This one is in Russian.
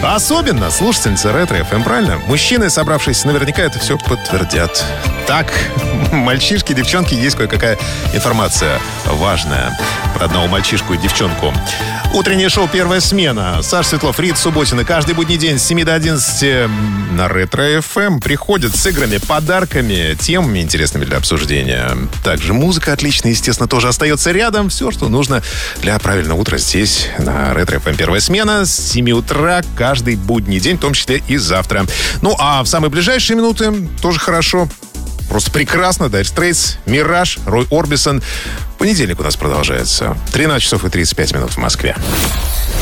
Особенно слушательницы Ретро-ФМ, правильно? Мужчины, собравшись, наверняка это все подтвердят. Так, мальчишки, девчонки, есть кое-какая информация важная про одного мальчишку и девчонку. Утреннее шоу «Первая смена». Саша Светлов, Рит Субботина. Каждый будний день с 7 до 11 на Ретро-ФМ приходят с играми, подарками, темами интересными для обсуждения. Также музыка отличная, естественно, тоже остается рядом. Все, что нужно для правильного утра здесь на Ретро-ФМ «Первая смена» с 7 утра каждый будний день, в том числе и завтра. Ну, а в самые ближайшие минуты тоже хорошо. Просто прекрасно. Dire Straits, Мираж, Рой Орбисон. Понедельник у нас продолжается. 13 часов и 35 минут в Москве.